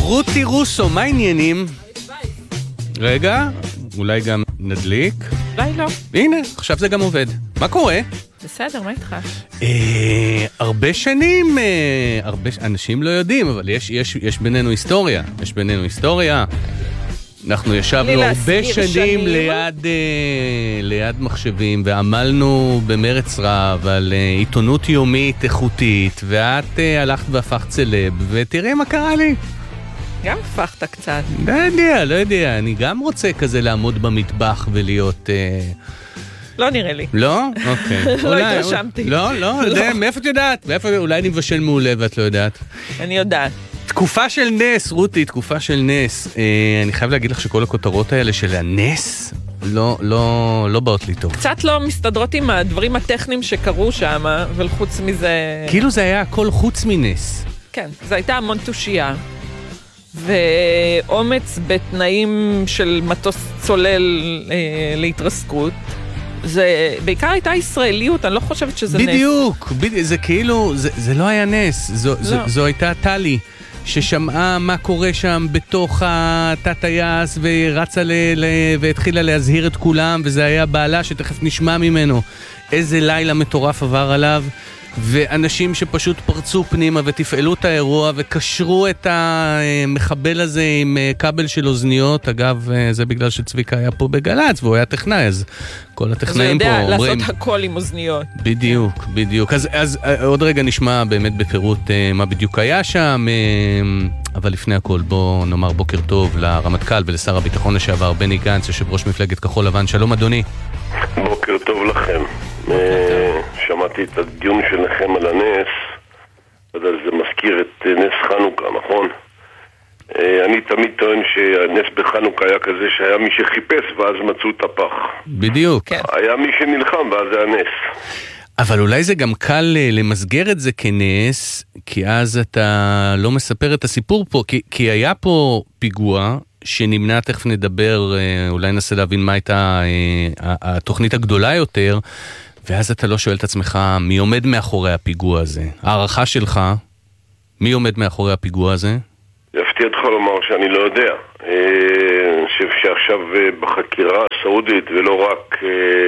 רותי רוסו, מה העניינים? רגע, אולי גם נדליק. אולי לא. הנה, עכשיו זה גם עובד. מה קורה? בסדר, מה איתך? הרבה שנים, אנשים לא יודעים, אבל יש בינינו היסטוריה. יש בינינו היסטוריה. אנחנו ישבנו הרבה שנים ליד מחשבים, ועמלנו במרץ רב על עיתונות יומית איכותית, ואת הלכת והפכת סלב, ותראי מה קרה לי. גם הפכת קצת. לא יודע, אני גם רוצה כזה לעמוד במטבח ולהיות... לא נראה לי. לא? אוקיי. לא התרשמתי. לא, מאיפה את יודעת? אולי אני מבשל מעולה ואת לא יודעת. אני יודעת. תקופה של נס, רותי, תקופה של נס. אני חייב להגיד לך שכל הכותרות האלה של הנס לא באות לי טוב. קצת לא מסתדרות עם הדברים הטכניים שקרו שם, אבל חוץ מזה... כאילו זה היה הכל חוץ מנס. כן, זה הייתה המון תושייה. ואומץ בתנאים של מטוס צולל להתרסקות. זה בעיקר הייתה ישראליות, אני לא חושבת שזה בדיוק, זה כאילו, זה לא היה נס, זו הייתה טלי, ששמעה מה קורה שם בתוך התת טייס, ורצה והתחילה להזהיר את כולם, וזה היה בעלה שתכף נשמע ממנו איזה לילה מטורף עבר עליו, ואנשים שפשוט פרצו פנימה ותפעלו את האירוע וקשרו את המחבל הזה עם כבל של אוזניות. אגב, זה בגלל שצביקה היה פה בגלץ והוא היה טכנאי, אז כל הטכנאים פה אומרים... אז הוא יודע לעשות הכל עם אוזניות. בדיוק. אז עוד רגע נשמע באמת בפירוט מה בדיוק היה שם, אבל לפני הכל בוא נאמר בוקר טוב לרמטכ"ל ולשר הביטחון לשעבר בני גנץ, יושב ראש מפלגת כחול לבן. שלום אדוני. בוקר טוב לכם. שמעתי את הדיון שלכם על הנס, זה מזכיר את נס חנוכה, נכון? אני תמיד טוען שהנס בחנוכה היה כזה שהיה מי שחיפש ואז מצאו את הפח. בדיוק. היה מי שנלחם ואז זה הנס. אבל אולי זה גם קל למסגר את זה כנס, כי אז אתה לא מספר את הסיפור פה, כי היה פה פיגוע שנמנע, תכף נדבר, אולי ננסה להבין מה הייתה התוכנית הגדולה יותר, ואז אתה לא שואל את עצמך מי עומד מאחורי הפיגוע הזה. הערכה שלך, מי עומד מאחורי הפיגוע הזה? יפתיע אותך לומר שאני לא יודע. שעכשיו בחקירה הסעודית, ולא רק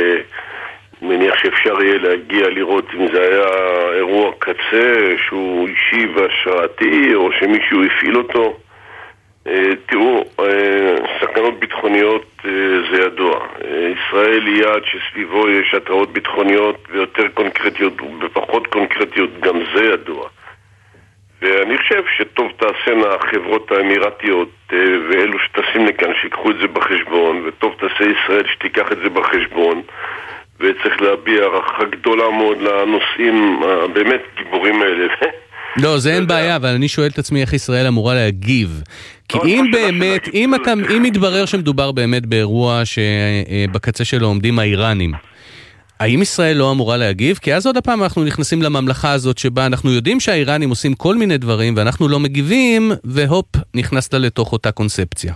מניח שאפשר יהיה להגיע לראות אם זה היה אירוע קצה שהוא אישי והשראתי, או שמישהו הפעיל אותו. תראו, סכנות ביטחוניות זה ידוע. ישראל היא יעד שסביבו יש התראות ביטחוניות ויותר קונקרטיות ופחות קונקרטיות, גם זה ידוע. ואני חושב שטוב תעשינה החברות האמירתיות ואלו שטסים לכאן שיקחו את זה בחשבון, וטוב תעשה ישראל שתיקח את זה בחשבון, וצריך להביע הערכה גדולה מאוד לנושאים באמת גיבורים האלה. לא, זה אין בעיה, אבל אני שואל את עצמי איך ישראל אמורה להגיב. כי אם באמת, אם יתברר שמדובר באמת באירוע שבקצה שלו עומדים האיראנים, האם ישראל לא אמורה להגיב? כי אז עוד הפעם אנחנו נכנסים לממלכה הזאת שבה אנחנו יודעים שהאיראנים עושים כל מיני דברים ואנחנו לא מגיבים, והופ, נכנסת לתוך אותה קונספציה.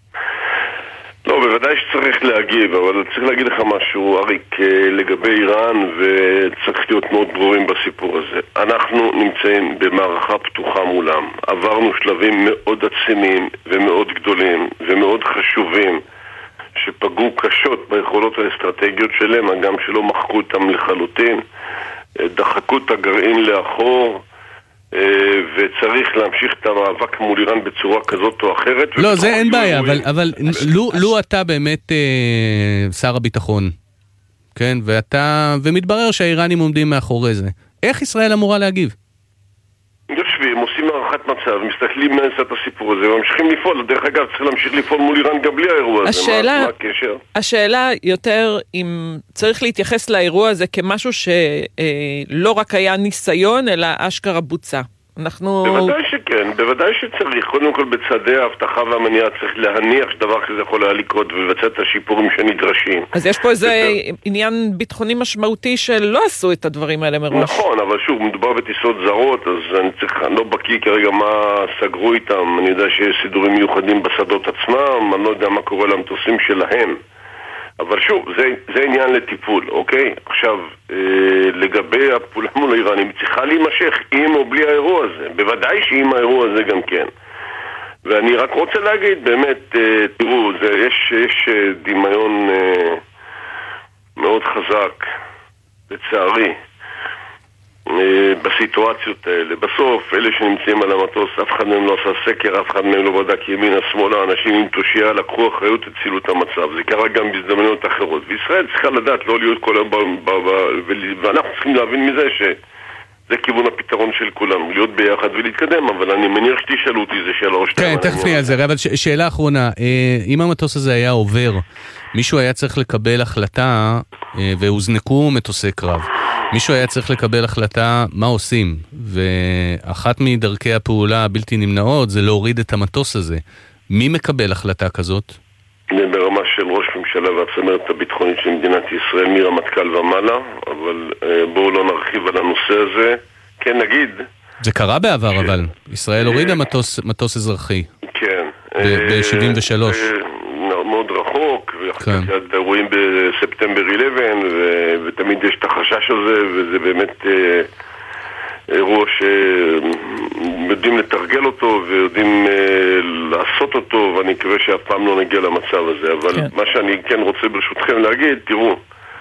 לא, בוודאי שצריך להגיב, אבל צריך להגיד לך משהו, אריק, לגבי איראן, וצריך להיות מאוד ברורים בסיפור הזה. אנחנו נמצאים במערכה פתוחה מולם. עברנו שלבים מאוד עצימים ומאוד גדולים ומאוד חשובים, שפגעו קשות ביכולות האסטרטגיות שלהם, גם שלא מחקו אותם לחלוטין, דחקו את הגרעין לאחור, וצריך להמשיך את המאבק מול איראן בצורה כזאת או אחרת. לא, זה אין בעיה, אבל לו אתה באמת שר הביטחון, כן, ומתברר שהאיראנים עומדים מאחורי זה, איך ישראל אמורה להגיב? יושבים, עושים הערכת מצב, מסתכלים מה את הסיפור הזה, וממשיכים לפעול. דרך אגב, צריך להמשיך לפעול מול איראן גם בלי האירוע הזה. מה הקשר? השאלה יותר אם צריך להתייחס לאירוע הזה כמשהו שלא רק היה ניסיון, אלא אשכרה בוצע. בוודאי שכן, בוודאי שצריך. קודם כל בצעדי ההבטחה והמניעה צריך להניח שדבר כזה יכול היה לקרות ולבצע את השיפורים שנדרשים. אז יש פה איזה עניין ביטחוני משמעותי שלא עשו את הדברים האלה מראש. נכון, אבל שוב, מדובר בטיסות זרות, אז אני לא בקיא כרגע מה סגרו איתם. אני יודע שיש סידורים מיוחדים בשדות עצמם, אני לא יודע מה קורה למטוסים שלהם. אבל שוב, זה עניין לטיפול, אוקיי? עכשיו, לגבי הפעולה מול האיראנים, צריכה להימשך עם או בלי האירוע הזה. בוודאי שעם האירוע הזה גם כן. ואני רק רוצה להגיד, באמת, תראו, יש דמיון מאוד חזק, לצערי, בסיטואציות האלה. בסוף, אלה שנמצאים על המטוס, אף אחד מהם לא עשה סקר, אף אחד מהם לא בדק ימינה, שמאלה, אנשים עם תושייה לקחו אחריות, הצילו את המצב. זה קרה גם בהזדמנויות אחרות. וישראל צריכה לדעת לא להיות כל היום, ואנחנו צריכים להבין מזה זה כיוון הפתרון של כולנו, להיות ביחד ולהתקדם, אבל אני מניח שתשאלו אותי, זה שאלה או שתיים. כן, תכף נהיה על זה, אבל שאלה אחרונה, אם המטוס הזה היה עובר, מישהו היה צריך לקבל החלטה, והוזנקו מטוסי קרב, מישהו היה צריך לקבל החלטה מה עושים, ואחת מדרכי הפעולה הבלתי נמנעות זה להוריד את המטוס הזה. מי מקבל החלטה כזאת? ברמה של ראש ממשלה והצמרת הביטחונית של מדינת ישראל, מרמטכ"ל ומעלה, אבל בואו לא נרחיב על הנושא הזה. כן, נגיד... זה קרה בעבר, אבל ישראל הורידה מטוס אזרחי. כן. ב-73. מאוד רחוק, ואחר כך אירועים בספטמבר 11, ותמיד יש את החשש הזה, וזה באמת אירוע שיודעים לתרגל אותו ויודעים לעשות אותו, ואני מקווה שאף פעם לא נגיע למצב הזה. אבל מה שאני כן רוצה ברשותכם להגיד, תראו,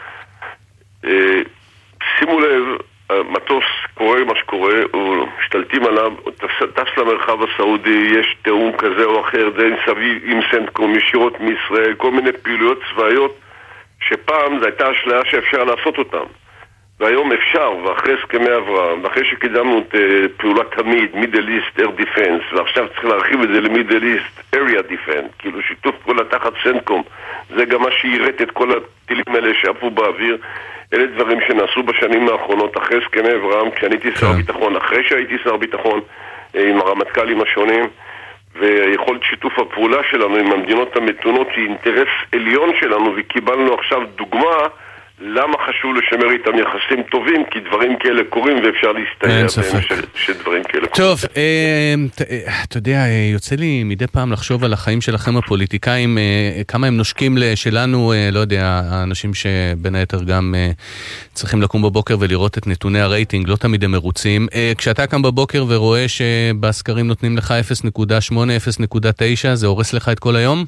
שימו לב, מטוס קורה מה שקורה, משתלטים עליו, טס למרחב הסעודי, יש תאום כזה או אחר, זה עם סנטקום ישירות מישראל, כל מיני פעילויות צבאיות שפעם זו הייתה אשליה שאפשר לעשות אותם, והיום אפשר, ואחרי הסכמי אברהם, ואחרי שקידמנו את פעולת תמיד, Middle East Air Defense, ועכשיו צריך להרחיב את זה ל-Middle East Area Defense, כאילו שיתוף פעולה תחת סנטקום, זה גם מה שירת את כל הטילים האלה שעפו באוויר. אלה דברים שנעשו בשנים האחרונות אחרי הסכמי אברהם, כשאני הייתי שר ביטחון, אחרי שהייתי שר ביטחון עם הרמטכ"לים השונים, ויכולת שיתוף הפעולה שלנו עם המדינות המתונות היא אינטרס עליון שלנו, וקיבלנו עכשיו דוגמה למה חשוב לשמר איתם יחסים טובים, כי דברים כאלה קורים ואפשר להסתייע בהם שדברים כאלה קורים. טוב, אתה יודע, יוצא לי מדי פעם לחשוב על החיים שלכם הפוליטיקאים, כמה הם נושקים שלנו, לא יודע, האנשים שבין היתר גם צריכים לקום בבוקר ולראות את נתוני הרייטינג, לא תמיד הם מרוצים. כשאתה קם בבוקר ורואה שבסקרים נותנים לך 0.8, 0.9, זה הורס לך את כל היום?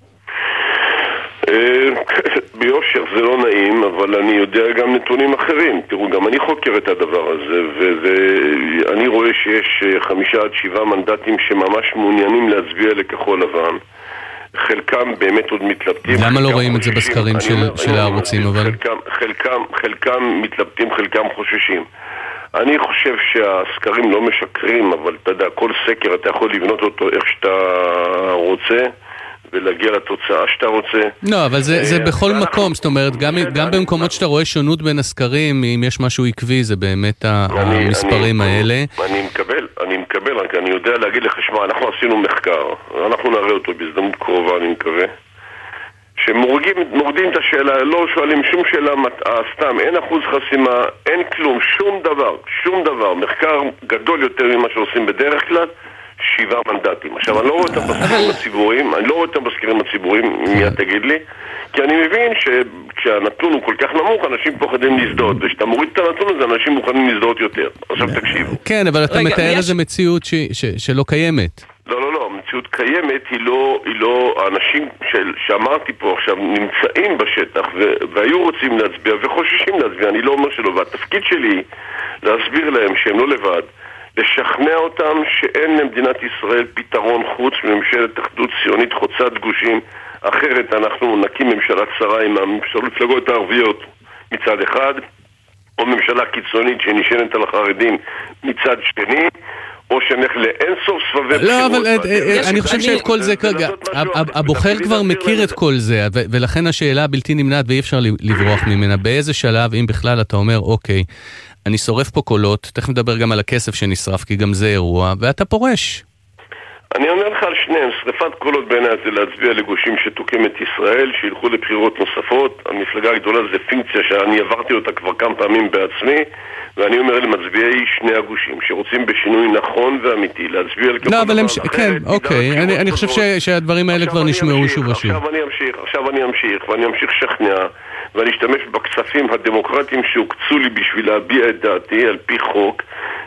ביושר זה לא נעים, אבל אני יודע גם נתונים אחרים. תראו, גם אני חוקר את הדבר הזה, ואני רואה שיש 5-7 מנדטים שממש מעוניינים להצביע לכחול לבן. חלקם באמת עוד מתלבטים. למה לא רואים את זה בסקרים של הערוצים, אבל? חלקם מתלבטים, חלקם חוששים. אני חושב שהסקרים לא משקרים, אבל אתה יודע, כל סקר אתה יכול לבנות אותו איך שאתה רוצה, ולהגיע לתוצאה שאתה רוצה. לא, אבל זה בכל מקום, זאת אומרת, גם במקומות שאתה רואה שונות בין הסקרים, אם יש משהו עקבי, זה באמת המספרים האלה. אני מקבל, רק אני יודע להגיד לך, שמע, אנחנו עשינו מחקר, אנחנו נראה אותו בהזדמנות קרובה, אני מקווה, שמורדים את השאלה, לא שואלים שום שאלה סתם, אין אחוז חסימה, אין כלום, שום דבר, מחקר גדול יותר ממה שעושים בדרך כלל, 7 מנדטים. עכשיו, אני לא רואה אותם בסקרים הציבוריים, מיד תגיד לי, כי אני מבין שכשהנתון הוא כל כך נמוך, אנשים פוחדים להזדהות, וכשאתה מוריד את הנתון הזה, אנשים מוכנים להזדהות יותר. עכשיו תקשיבו. כן, אבל אתה מתאר איזה מציאות שלא קיימת. לא, המציאות קיימת היא לא, האנשים שאמרתי פה עכשיו נמצאים בשטח, והיו רוצים להצביע וחוששים להצביע, אני לא אומר שלא, והתפקיד שלי להסביר להם שהם לא לבד, לשכנע אותם שאין למדינת ישראל פתרון חוץ מממשלת אחדות ציונית חוצת גושים, אחרת אנחנו נקים ממשלה צרה עם המפלגות הערביות מצד אחד, או ממשלה קיצונית שנשענת על החרדים מצד שני, או שנלך לאין סוף סבבי לא, אבל אני חושב שאת כל זה כרגע, הבוחר כבר מכיר את כל זה, ולכן השאלה בלתי נמנעת ואי אפשר לברוח ממנה. באיזה שלב, אם בכלל אתה אומר, אוקיי, אני שורף פה קולות, תכף נדבר גם על הכסף שנשרף, כי גם זה אירוע, ואתה פורש. אני אומר לך על שניהם, שריפת קולות בעיניי זה להצביע לגושים שתוקם את ישראל, שילכו לבחירות נוספות. המפלגה הגדולה זה פינקציה שאני עברתי אותה כבר כמה פעמים בעצמי, ואני אומר למצביעי שני הגושים, שרוצים בשינוי נכון ואמיתי, להצביע לכמה לא, אבל הם כן, אוקיי, אני חושב שהדברים האלה כבר נשמעו שוב ושוב. עכשיו אני אמשיך, ואני אמשיך לשכנע, ואני אשתמש בכספים הדמוקרטיים שהוקצו לי בשביל להביע את דעתי על פי חוק,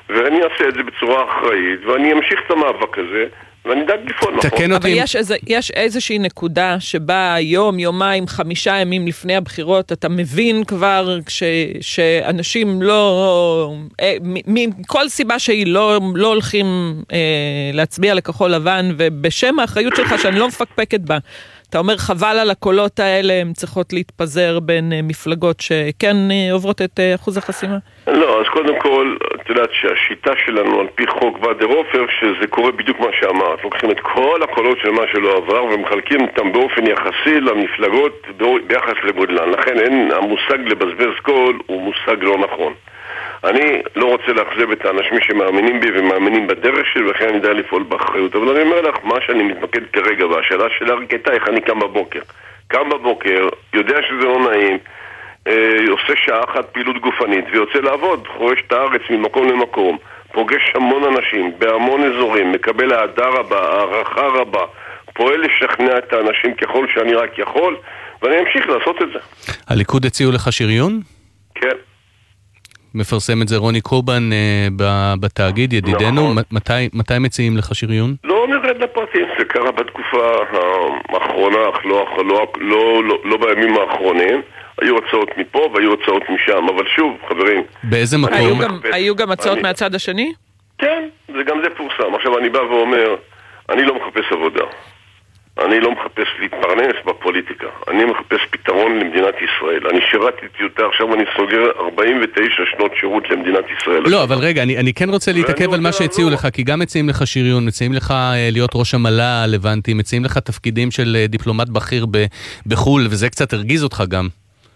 ואני אעשה את זה בצורה אחראית, ואני אמשיך את המאבק הזה, ואני דאג לפעול נכון. אבל יש איזושהי נקודה שבה יום, יומיים, 5 ימים לפני הבחירות, אתה מבין כבר שאנשים לא, מכל סיבה שהיא לא הולכים להצביע לכחול לבן, ובשם האחריות שלך שאני לא מפקפקת בה, אתה אומר חבל על הקולות האלה, הן צריכות להתפזר בין מפלגות שכן עוברות את אחוז החסימה? לא, אז קודם כל, את יודעת שהשיטה שלנו על פי חוק ועד עופר, שזה קורה בדיוק מה שאמרת. לוקחים את כל הקולות של מה שלא עבר ומחלקים אותם באופן יחסי למפלגות ביחס לגודלן. לכן המושג לבזבז קול הוא מושג לא נכון. אני לא רוצה לאכזב את האנשים שמאמינים בי ומאמינים בדרך שלי, וכן אני יודע לפעול באחריות. אבל אני אומר לך, מה שאני מתמקד כרגע, והשאלה של הרקטה, איך אני קם בבוקר. קם בבוקר, יודע שזה לא נעים, עושה שעה אחת פעילות גופנית, ויוצא לעבוד, חורש את הארץ ממקום למקום, פוגש המון אנשים, בהמון אזורים, מקבל העדה רבה, הערכה רבה, פועל לשכנע את האנשים ככל שאני רק יכול, ואני אמשיך לעשות את זה. הליכוד הציעו לך שריון? כן. מפרסם את זה רוני קובן בתאגיד, ידידנו. מתי מציעים לך שריון? לא נרד לפרטים, זה קרה בתקופה האחרונה, אך לא בימים האחרונים. היו הצעות מפה והיו הצעות משם, אבל שוב, חברים... באיזה מקום? היו גם הצעות מהצד השני? כן, גם זה פורסם. עכשיו אני בא ואומר, אני לא מחפש עבודה. אני לא מחפש להתפרנס בפוליטיקה. אני מחפש פתרון למדינת ישראל. אני שירתתי אותה, עכשיו אני סוגר 49 שנות שירות למדינת ישראל. לא, אבל רגע, אני כן רוצה להתעכב על מה שהציעו לך, כי גם מציעים לך שריון, מציעים לך להיות ראש המל"ל, הבנתי, מציעים לך תפקידים של דיפלומט בכיר בחול, וזה קצת הרגיז אותך גם.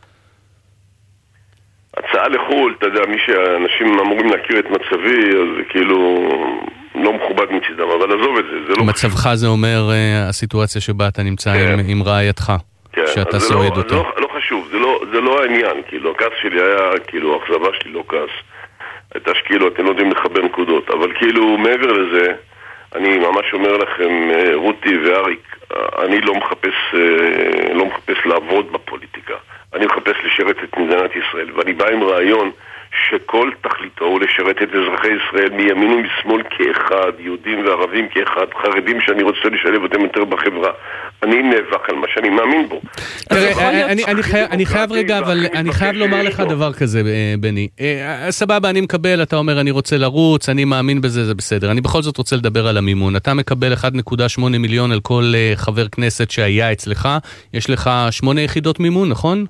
הצעה לחול, אתה יודע, מי שאנשים אמורים להכיר את מצבי, אז זה כאילו לא מכובד מצדם, אבל עזוב את זה, זה לא... מצבך זה אומר הסיטואציה שבה אתה נמצא עם רעייתך, שאתה סועד אותה. לא חשוב, זה לא העניין, כאילו, הכעס שלי היה, כאילו, האכזבה שלי לא כעס. הייתה שכאילו, אתם לא יודעים לחבר נקודות, אבל כאילו, מעבר לזה, אני ממש אומר לכם, רותי ואריק, אני לא מחפש לעבוד בפוליטיקה. אני מחפש לשרת את מדינת ישראל, ואני בא עם רעיון שכל תכליתו הוא לשרת את אזרחי ישראל מימין ומשמאל כאחד, יהודים וערבים כאחד, חרדים שאני רוצה לשלב אותם יותר בחברה. אני נאבק על מה שאני מאמין בו. תראה, אני חייב רגע, אבל אני חייב לומר לך דבר כזה, בני. סבבה, אני מקבל, אתה אומר, אני רוצה לרוץ, אני מאמין בזה, זה בסדר. אני בכל זאת רוצה לדבר על המימון. אתה מקבל 1.8 מיליון על כל חבר כנסת שהיה אצלך. יש לך 8 יחידות מימון, נכון?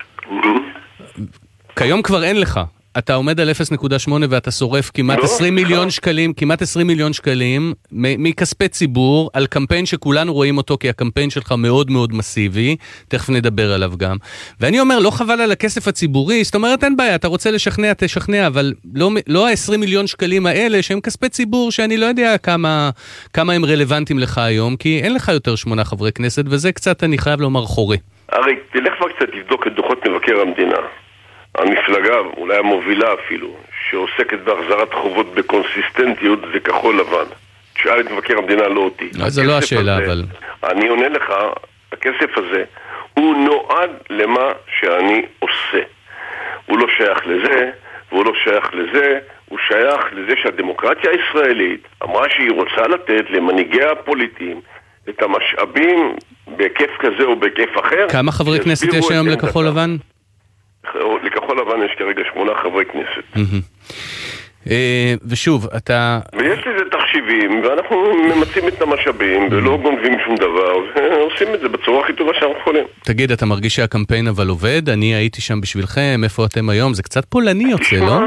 כיום כבר אין לך. אתה עומד על 0.8 ואתה שורף כמעט 20 מיליון שקלים מכספי ציבור על קמפיין שכולנו רואים אותו כי הקמפיין שלך מאוד מאוד מסיבי, תכף נדבר עליו גם. ואני אומר, לא חבל על הכסף הציבורי, זאת אומרת אין בעיה, אתה רוצה לשכנע, תשכנע, אבל לא ה-20 מיליון שקלים האלה שהם כספי ציבור שאני לא יודע כמה הם רלוונטיים לך היום, כי אין לך יותר 8 חברי כנסת, וזה קצת אני חייב לומר חורי. הרי תלך כבר קצת לבדוק את דוחות מבקר המדינה. המפלגה, אולי המובילה אפילו, שעוסקת בהחזרת חובות בקונסיסטנטיות, זה כחול לבן. תשאל את מבקר המדינה, לא אותי. זה לא השאלה, אבל... אני עונה לך, הכסף הזה, הוא נועד למה שאני עושה. הוא לא שייך לזה, והוא לא שייך לזה, הוא שייך לזה שהדמוקרטיה הישראלית אמרה שהיא רוצה לתת למנהיגי הפוליטיים את המשאבים בהיקף כזה או בהיקף אחר. כמה חברי כנסת יש היום לכחול לבן? לכחול לבן יש כרגע 8 חברי כנסת. ושוב, אתה... ויש לזה תחשיבים, ואנחנו ממצים את המשאבים, ולא גונבים שום דבר, ועושים את זה בצורה הכי טובה שאנחנו יכולים. תגיד, אתה מרגיש שהקמפיין אבל עובד? אני הייתי שם בשבילכם, איפה אתם היום? זה קצת פולני יוצא, לא?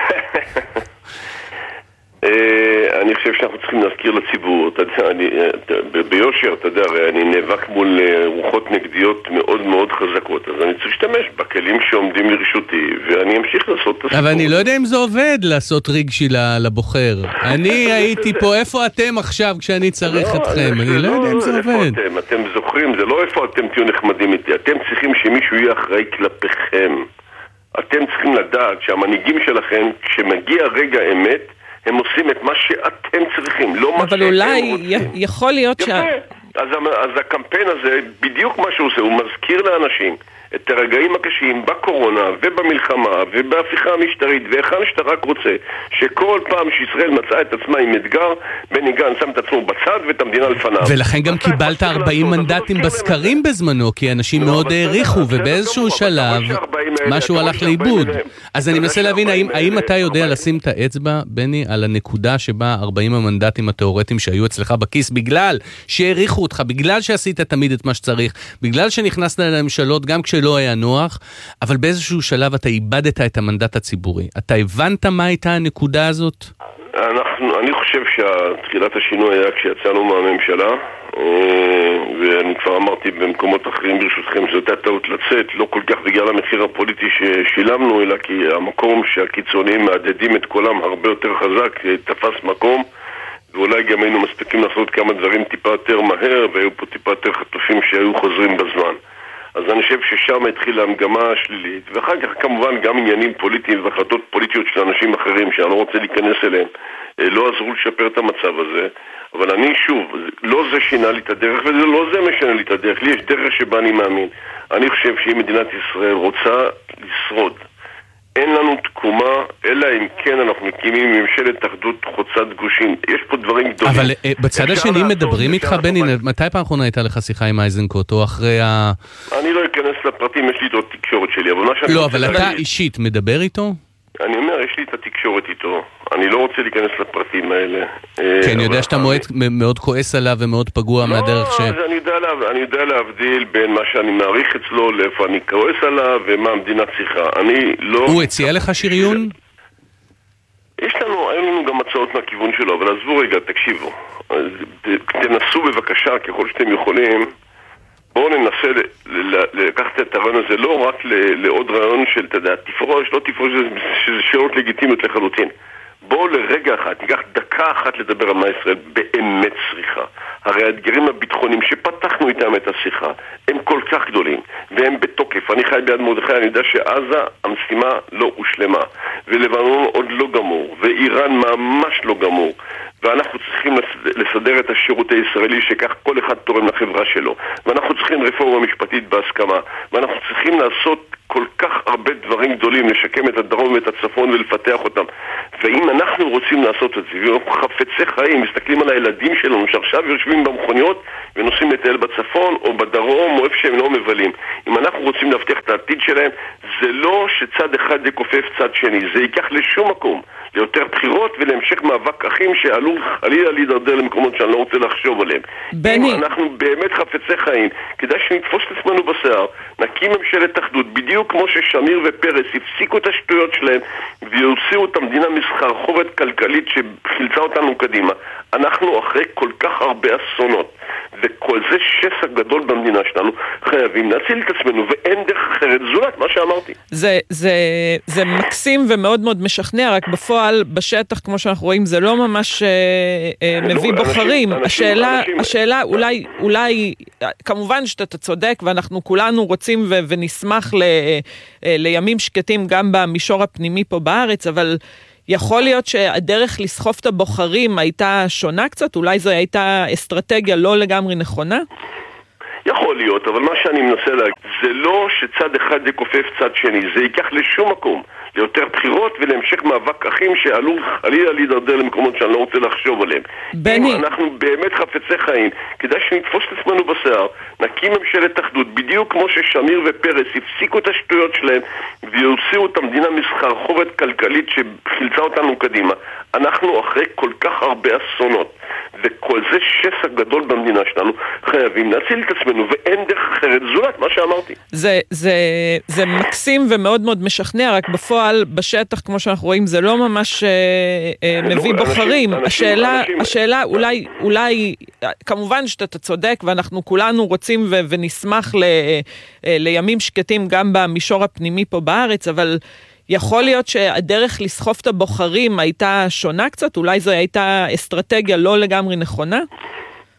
אני חושב שאנחנו צריכים להזכיר לציבור, ביושר, אתה יודע, אני נאבק מול רוחות נגדיות מאוד מאוד חזקות, אז אני צריך להשתמש בכלים שעומדים לרשותי, ואני אמשיך לעשות את הסיפור. אבל אני לא יודע אם זה עובד לעשות רגשי לבוחר. אני הייתי פה, איפה אתם עכשיו כשאני צריך אתכם? אני לא יודע אם זה עובד. אתם זוכרים, זה לא איפה אתם תהיו נחמדים איתי, אתם צריכים שמישהו יהיה אחראי כלפיכם. אתם צריכים לדעת שהמנהיגים שלכם, כשמגיע רגע אמת, הם עושים את מה שאתם צריכים, לא מה שאתם רוצים. אבל אולי יכול להיות יפה. אז הקמפיין הזה, בדיוק מה שהוא עושה, הוא מזכיר לאנשים את הרגעים הקשים בקורונה ובמלחמה ובהפיכה המשטרית והיכן שאתה רק רוצה, שכל פעם שישראל מצאה את עצמה עם אתגר, בני גנץ שם את עצמו בצד ואת המדינה לפניו. ולכן גם קיבלת 40 מנדטים בסקרים בזמנו, כי אנשים מאוד העריכו, ובאיזשהו שלב משהו הלך לאיבוד. אז אני מנסה להבין, האם אתה יודע לשים את האצבע, בני, על הנקודה שבה 40 המנדטים התיאורטיים שהיו אצלך בכיס, בגלל שהעריכו אותך, בגלל שעשית תמיד את מה שצריך, בגלל שנכנסת לממשלות גם כשלא היה נוח, אבל באיזשהו שלב אתה איבדת את המנדט הציבורי. אתה הבנת מה הייתה הנקודה הזאת? אני חושב שתחילת השינוי היה כשיצאנו מהממשלה, ואני כבר אמרתי במקומות אחרים ברשותכם שזאת הייתה טעות לצאת, לא כל כך בגלל המחיר הפוליטי ששילמנו, אלא כי המקום שהקיצוניים מעדדים את קולם הרבה יותר חזק תפס מקום, ואולי גם היינו מספיקים לעשות כמה דברים טיפה יותר מהר, והיו פה טיפה יותר חטופים שהיו חוזרים בזמן. אז אני חושב ששם התחילה המגמה השלילית, ואחר כך כמובן גם עניינים פוליטיים והחלטות פוליטיות של אנשים אחרים שאני לא רוצה להיכנס אליהם, לא עזרו לשפר את המצב הזה. אבל אני שוב, לא זה שינה לי את הדרך, וזה לא זה משנה לי את הדרך. לי יש דרך שבה אני מאמין. אני חושב שאם מדינת ישראל רוצה לשרוד, אין לנו תקומה, אלא אם כן אנחנו מקימים ממשלת אחדות חוצת גושים. יש פה דברים גדולים. אבל בצד השני מדברים איתך, בני, מתי פעם אחרונה הייתה לך שיחה עם אייזנקוט, או אחרי ה... אני לא אכנס לפרטים, יש לי את התקשורת שלי, אבל מה שאני... לא, אבל אתה אישית מדבר איתו? אני אומר, יש לי את התקשורת איתו. אני לא רוצה להיכנס לפרטים האלה. כן, אני יודע שאתה מאוד כועס עליו ומאוד פגוע מהדרך ש... לא, אני יודע להבדיל בין מה שאני מעריך אצלו, לאיפה אני כועס עליו ומה המדינה צריכה. אני לא... הוא הציע לך שריון? היו לנו גם הצעות מהכיוון שלו, אבל עזבו רגע, תקשיבו. תנסו בבקשה ככל שאתם יכולים. בואו ננסה לקחת את הרעיון הזה לא רק לעוד רעיון של, אתה יודע, תפרוש, לא תפרוש, שזה שאלות לגיטימיות לחלוטין. בואו לרגע אחד, ניקח דקה אחת לדבר על מה ישראל באמת צריכה. הרי האתגרים הביטחוניים שפתחנו איתם את השיחה, הם כל כך גדולים, והם בתוקף. אני חי ביד מרדכי, אני יודע שעזה המשימה לא הושלמה, ולבנון עוד לא גמור, ואיראן ממש לא גמור. ואנחנו צריכים לסדר את השירות הישראלי שכך כל אחד תורם לחברה שלו, ואנחנו צריכים רפורמה משפטית בהסכמה, ואנחנו צריכים לעשות כל כך הרבה דברים גדולים, לשקם את הדרום ואת הצפון ולפתח אותם. ואם אנחנו רוצים לעשות את זה, ואנחנו חפצי חיים, מסתכלים על הילדים שלנו שעכשיו יושבים במכוניות ונוסעים לטייל בצפון או בדרום או איפה שהם לא מבלים, אם אנחנו רוצים להבטיח את העתיד שלהם, זה לא שצד אחד יכופף צד שני, זה ייקח לשום מקום, ליותר בחירות ולהמשך מאבק אחים שעלו חלילה להידרדר למקומות שאני לא רוצה לחשוב עליהם. בני, אם אנחנו באמת חפצי חיים, כדאי שנתפוס את עצמנו בשיער, נקים ממשלת אחדות, בדיוק כמו ששמיר ופרס הפסיקו את השטויות שלהם ויוציאו את המדינה מסחרחורת כלכלית שחילצה אותנו קדימה. אנחנו אחרי כל כך הרבה אסונות וכל זה שסע גדול במדינה שלנו חייבים להציל את עצמנו, ואין דרך אחרת זולת מה שאמרתי. זה מקסים ומאוד מאוד משכנע, רק בפועל בשטח כמו שאנחנו רואים זה לא ממש מביא בוחרים. השאלה אולי כמובן שאתה צודק ואנחנו כולנו רוצים ונשמח לימים שקטים גם במישור הפנימי פה בארץ, אבל יכול להיות שהדרך לסחוף את הבוחרים הייתה שונה קצת? אולי זו הייתה אסטרטגיה לא לגמרי נכונה? יכול להיות, אבל מה שאני מנסה להגיד, זה לא שצד אחד יכופף צד שני, זה ייקח לשום מקום, ליותר בחירות ולהמשך מאבק אחים שעלו חלילה להידרדר למקומות שאני לא רוצה לחשוב עליהם. בני, אם אנחנו באמת חפצי חיים, כדאי שנתפוס את עצמנו בשיער, נקים ממשלת אחדות, בדיוק כמו ששמיר ופרס הפסיקו את השטויות שלהם ויוציאו את המדינה מסחרחורת כלכלית שחילצה אותנו קדימה. אנחנו אחרי כל כך הרבה אסונות וכל זה שסע גדול במדינה שלנו חייבים להציל את עצמנו, ואין דרך אחרת זולת מה שאמרתי. זה מקסים ומאוד מאוד משכנע, רק בפועל בשטח כמו שאנחנו רואים זה לא ממש מביא בוחרים. השאלה אולי כמובן שאתה צודק ואנחנו כולנו רוצים ונשמח לימים שקטים גם במישור הפנימי פה בארץ, אבל יכול להיות שהדרך לסחוף את הבוחרים הייתה שונה קצת? אולי זו הייתה אסטרטגיה לא לגמרי נכונה?